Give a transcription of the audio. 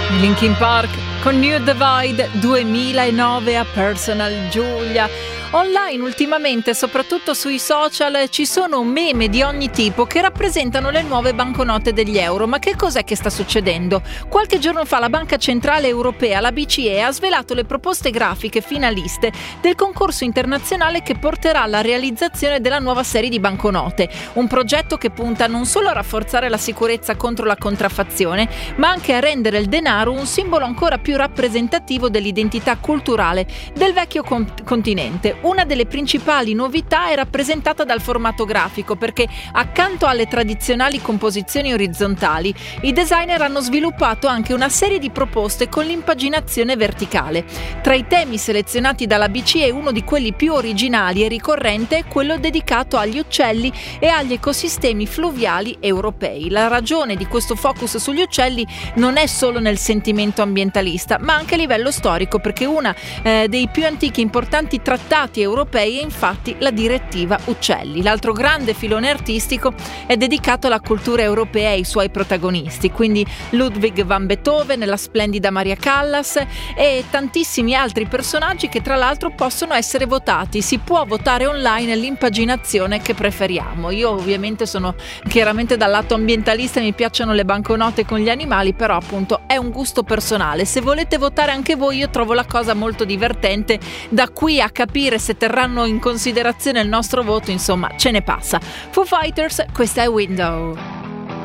Linkin Park con New Divide 2009 a Personal Giulia. Online ultimamente, soprattutto sui social, ci sono meme di ogni tipo che rappresentano le nuove banconote degli euro. Ma che cos'è che sta succedendo? Qualche giorno fa la Banca Centrale Europea, la BCE, ha svelato le proposte grafiche finaliste del concorso internazionale che porterà alla realizzazione della nuova serie di banconote. Un progetto che punta non solo a rafforzare la sicurezza contro la contraffazione, ma anche a rendere il denaro un simbolo ancora più rappresentativo dell'identità culturale del vecchio continente. Una delle principali novità è rappresentata dal formato grafico, perché accanto alle tradizionali composizioni orizzontali, i designer hanno sviluppato anche una serie di proposte con l'impaginazione verticale. Tra i temi selezionati dalla BCE, uno di quelli più originali e ricorrente è quello dedicato agli uccelli e agli ecosistemi fluviali europei. La ragione di questo focus sugli uccelli non è solo nel sentimento ambientalista, ma anche a livello storico, perché una dei più antichi e importanti trattati europei è infatti la direttiva Uccelli. L'altro grande filone artistico è dedicato alla cultura europea e ai suoi protagonisti, quindi Ludwig van Beethoven, la splendida Maria Callas e tantissimi altri personaggi che tra l'altro possono essere votati. Si può votare online l'impaginazione che preferiamo. Io ovviamente sono chiaramente dal lato ambientalista, mi piacciono le banconote con gli animali, però appunto è un gusto personale. Se volete votare anche voi, io trovo la cosa molto divertente. Da qui a capire se terranno in considerazione il nostro voto, insomma, ce ne passa. Foo Fighters, questa è Window.